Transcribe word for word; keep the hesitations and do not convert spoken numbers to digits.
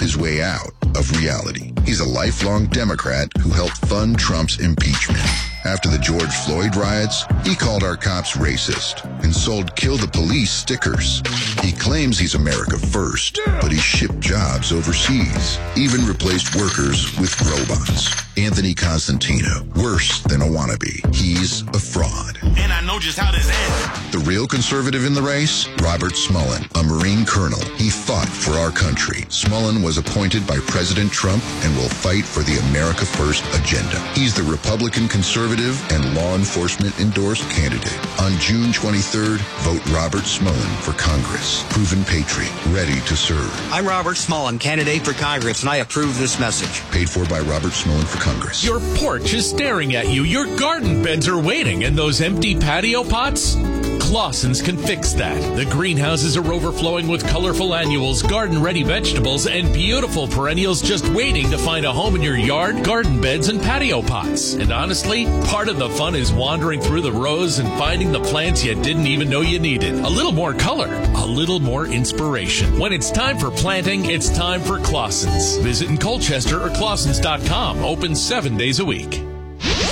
his way out of reality. He's a lifelong Democrat who helped fund Trump's impeachment. After the George Floyd riots, he called our cops racist and sold Kill the Police stickers. He claims he's America first, but he shipped jobs overseas, even replaced workers with robots. Anthony Constantino, worse than a wannabe. He's a fraud. And I know just how this ends. The real conservative in the race? Robert Smullen, a Marine colonel. He fought for our country. Smullen was appointed by President Trump and will fight for the America First agenda. He's the Republican conservative and law enforcement endorsed candidate. On June twenty-third, vote Robert Smullen for Congress. Proven patriot, ready to serve. I'm Robert Smullen, candidate for Congress, and I approve this message. Paid for by Robert Smullen for Congress. Your porch is staring at you. Your garden beds are waiting. And those empty patio pots? Clausen's can fix that. The greenhouses are overflowing with colorful annuals, garden-ready vegetables, and beautiful perennials just waiting to find a home in your yard, garden beds, and patio pots. And honestly, part of the fun is wandering through the rows and finding the plants you didn't even know you needed. A little more color, a little more inspiration. When it's time for planting, it's time for Clausen's. Visit in Colchester or Clausens dot com. Open seven days a week.